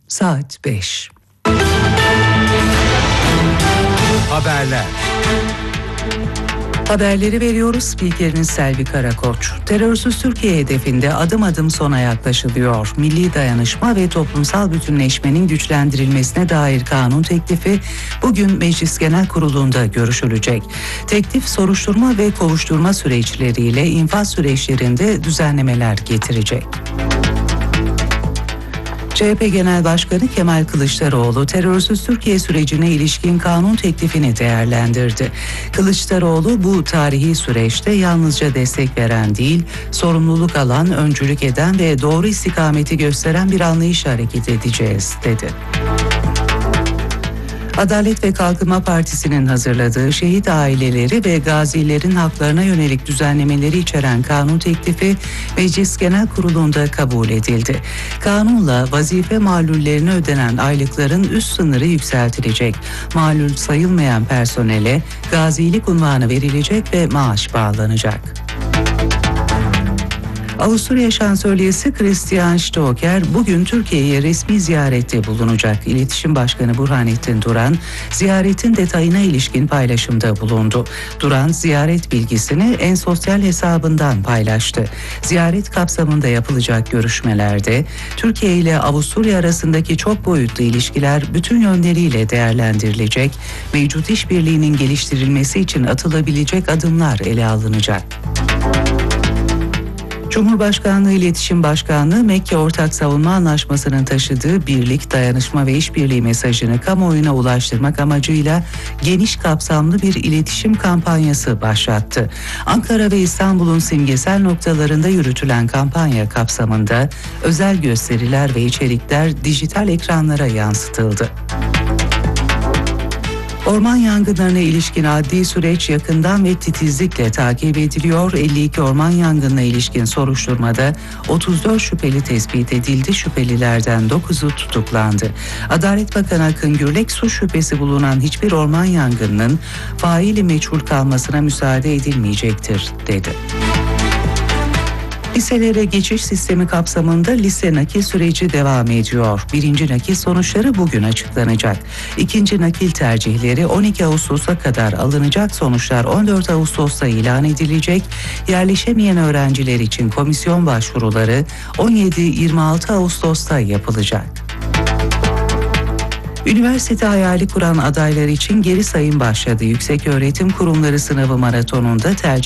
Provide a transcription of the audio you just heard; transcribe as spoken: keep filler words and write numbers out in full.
Saat beş. Haberler. Haberleri veriyoruz. Spikeriniz Selvi Karakoç. Terörsüz Türkiye hedefinde adım adım sona yaklaşılıyor. Milli dayanışma ve toplumsal bütünleşmenin güçlendirilmesine dair kanun teklifi bugün Meclis Genel Kurulu'nda görüşülecek. Teklif soruşturma ve kovuşturma süreçleriyle infaz süreçlerinde düzenlemeler getirecek. C H P Genel Başkanı Kemal Kılıçdaroğlu terörsüz Türkiye sürecine ilişkin kanun teklifini değerlendirdi. Kılıçdaroğlu bu tarihi süreçte yalnızca destek veren değil, sorumluluk alan, öncülük eden ve doğru istikameti gösteren bir anlayışla hareket edeceğiz dedi. Adalet ve Kalkınma Partisi'nin hazırladığı şehit aileleri ve gazilerin haklarına yönelik düzenlemeleri içeren kanun teklifi Meclis Genel Kurulu'nda kabul edildi. Kanunla vazife malullerine ödenen aylıkların üst sınırı yükseltilecek. Malul sayılmayan personele gazilik unvanı verilecek ve maaş bağlanacak. Avusturya Şansölyesi Christian Stoker bugün Türkiye'ye resmi ziyarette bulunacak. İletişim Başkanı Burhanettin Duran, ziyaretin detayına ilişkin paylaşımda bulundu. Duran, ziyaret bilgisini en sosyal hesabından paylaştı. Ziyaret kapsamında yapılacak görüşmelerde, Türkiye ile Avusturya arasındaki çok boyutlu ilişkiler bütün yönleriyle değerlendirilecek, mevcut işbirliğinin geliştirilmesi için atılabilecek adımlar ele alınacak. Cumhurbaşkanlığı İletişim Başkanlığı Mekke Ortak Savunma Anlaşması'nın taşıdığı birlik, dayanışma ve işbirliği mesajını kamuoyuna ulaştırmak amacıyla geniş kapsamlı bir iletişim kampanyası başlattı. Ankara ve İstanbul'un simgesel noktalarında yürütülen kampanya kapsamında özel gösteriler ve içerikler dijital ekranlara yansıtıldı. Orman yangınlarına ilişkin adli süreç yakından ve titizlikle takip ediliyor. elli iki orman yangınına ilişkin soruşturmada otuz dört şüpheli tespit edildi. Şüphelilerden dokuzu tutuklandı. Adalet Bakanı Akın Gürlek, suç şüphesi bulunan hiçbir orman yangınının faili meçhul kalmasına müsaade edilmeyecektir dedi. Liselere geçiş sistemi kapsamında lise nakil süreci devam ediyor. Birinci nakil sonuçları bugün açıklanacak. İkinci nakil tercihleri on iki Ağustos'a kadar alınacak. Sonuçlar on dört Ağustos'ta ilan edilecek. Yerleşemeyen öğrenciler için komisyon başvuruları on yedi yirmi altı Ağustos'ta yapılacak. Üniversite hayali kuran adaylar için geri sayım başladı. Yükseköğretim Kurumları sınavı maratonunda tercih